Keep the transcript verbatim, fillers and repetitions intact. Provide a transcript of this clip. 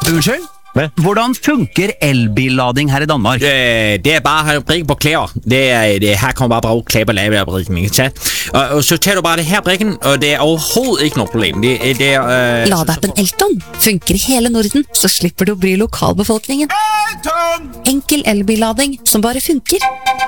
Unnskyld? Hvad? Hvordan funker elbillading her i Danmark? Øh, det er bare at have brikken på klæder. Det er, det, her kommer bare bruge klæder på lave brikken, ikke tage. Og, og så tager du bare det her brikken, og det er overhovedet ikke noget problem. Det, det er... Øh, Ladeappen Elton funker i hele Norden, så slipper du å bry lokalbefolkningen. Enkel elbillading som bare funker.